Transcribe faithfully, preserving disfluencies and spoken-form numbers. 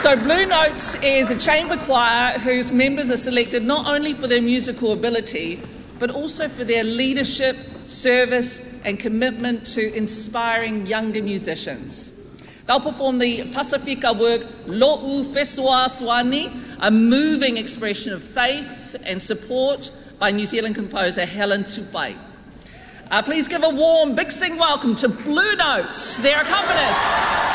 So Blue Notes is a chamber choir whose members are selected not only for their musical ability, but also for their leadership, service and commitment to inspiring younger musicians. They'll perform the Pasifika work Lo'u Fesua Swani, a moving expression of faith and support by New Zealand composer Helen Tupai. Uh, please give a warm, big sing welcome to Blue Notes, their accompanist.